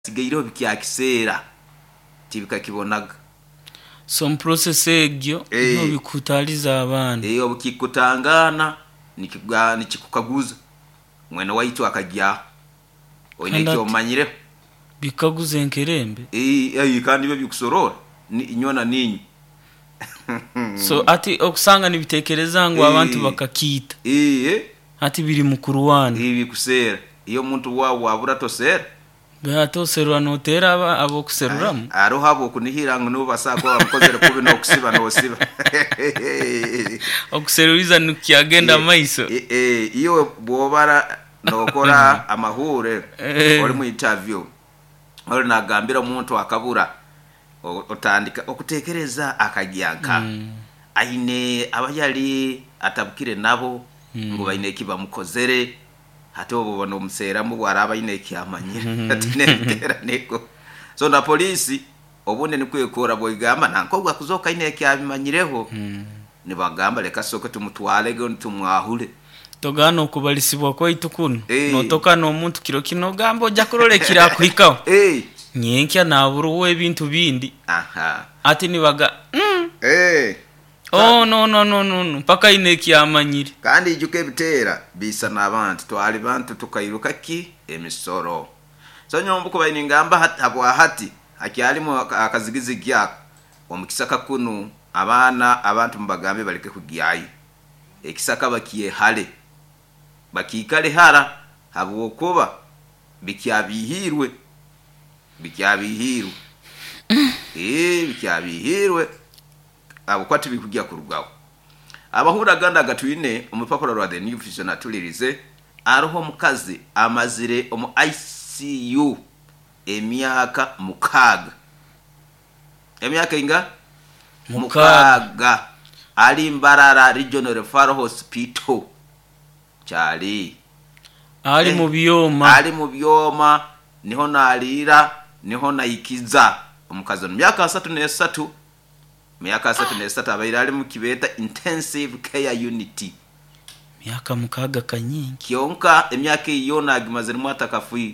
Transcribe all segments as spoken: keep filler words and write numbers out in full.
sigairo bikya kisera tibika kibonaga some process egyo hey. no bikutaliza abana eyo bukikutangana nikiga nikikukaguza mwene waitu akajya oyine cyo manyire bikaguza enkerembe eh eh kandi byo bikusorora inyona ninyi so ati okusanga nibitekereza ngo abantu bakakita eh ati biri mukuru wana ibi kusera iyo muntu wawo abura tosera gato serwa notera aba abo kuseruramu aro habo kunihira ngo no basako bamukozere kubi no kusiba no siba okuseruriza nukyagenda maiso eh eh iyo bobara nokora amahure oli mu interview oli nagambira umuntu akabura otandika okutekereza akagyanka mm. aine abayali atabukire nabo mm. ngo baine kiba mukozere hati obo bono musera mu bwaraba ine kyamanye ati netera neko so na polisi obune nikwekora boigamba nankobwa kuzoka ine kyabimanyireho mm. nibagamba leka soko tumutwale go tumwahule togano kubalisibwa ko itukunu hey. Notoka no muntu kiro kino gambo jakurole kira kwikaho eh nyenkya naburuwe bintu bindi aha ati nibaga mm. eh oh no no no no paka ine kyamanyire kandi ijuke bitera bisa nabantu twali bantu tukairuka ki emisoro so nyombo ko bayingamba hatabwa hati akyali mu akazigizi gyako omukisaka kunu abana abantu mbagambe balike kugiyayi ekisaka bakiye hale bakikale hara habo kuba bikyabihirwe bikyabihirwe eh bikyabihirwe abo kwati bikujya kurugaho abahura ganda gatwine umupapuro rwa the new vision atulirize aroho mukazi amazire omu I C U emyaka mukaga emyaka inga mukaga ali Mbarara Regional Referral Hospital chali ali eh, mu byoma ali mu byoma niho nalira niho nayikiza omukazi myaka asatu n'esatu myaka asatu n'esatu abayira ali mu kibeta intensive care unit myaka mukaga kanyingi kyonka emyaka iyo nagimaze mu atakafuyi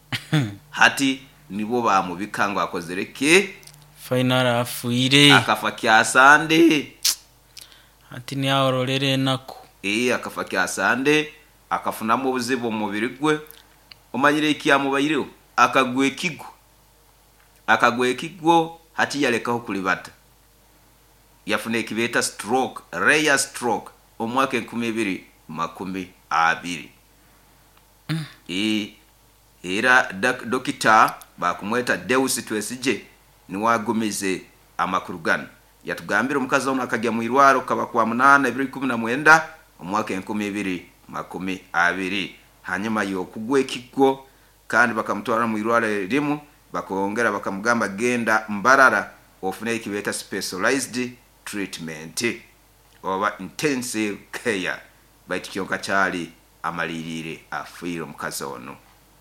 hati nibo bamubikanga akozereke final afuire akafa kyasande hati ni aororere nako eh akafa kyasande akafuna mu buzibo mubiri gwe omanyire ikyamubayiro akagwe kigo akagwe kigo hati yalekaho kulibata yafune kibeta stroke rare stroke omwaka ekumi makumi abiri mm. eh era dokita bakumweta Deus Twesije niwagumize amakurugana yatugambira omukazi ono akajya mu irwaro kaba kwa munana ibiri kumi na mwenda omwaka ekumi makumi abiri hanyuma yo kugwe kigo kandi bakamutwara mu irwaro limu bakongera bakamugamba genda Mbarara ofune kibeta specialized treatment oba intensive care batikyoka chali amalirire afuiro mukazi ono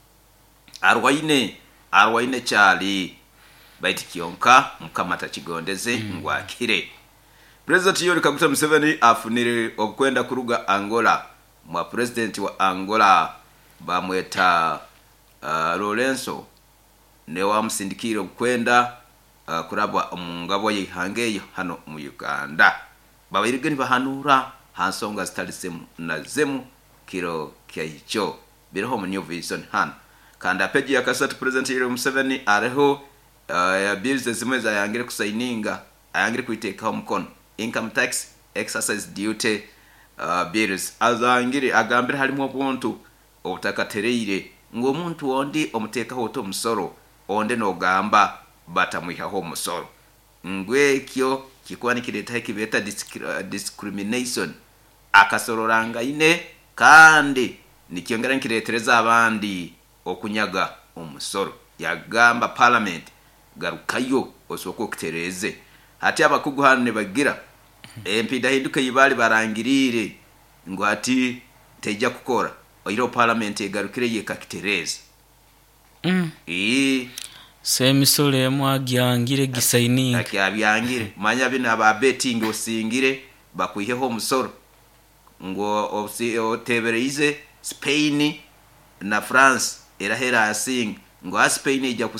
arwaine arwaine chali baitikyoka mukamata kigondeze mm. ngwakire President Yoweri Kaguta Museveni afunire okwenda kuruga Angola mwa president wa Angola bamweta uh, Lorenzo ne wamusindikira okwenda uh, kurabwa omungabo yihangeyo hano mu Uganda babayirigeni bahanura hansonga zitalisemu na zemu kiro kyayicho biriho mu New Vision hano kanda page ya kasatu President Yoweri Museveni areho uh, ya bills zimwe za yangire kusaininga ayangire kuiteka umukono income tax exercise duty uh, bills azangire agambire harimo buntu obutakatereire ngo muntu wondi omuteka hoto musoro onde no gamba batamwihaho umusoro ngwekyo kikwani kireta kibeta discrimination akasororanga ine kandi nikyongera nkiretereza abandi okunyaga umusoro yagamba parliament garukayo osoko kutereze hati abakuguhane bagira M P dahinduke yibali barangirire ngo ati tejja kukora oyiro parliament egarukire yekakitereze mm. eh semisole mwagiyangire gisaininga akyabyangire manya bina ba betting osingire bakwiheho umusoro ngo otebereze Spain na France erahera asing ngo Spain ejja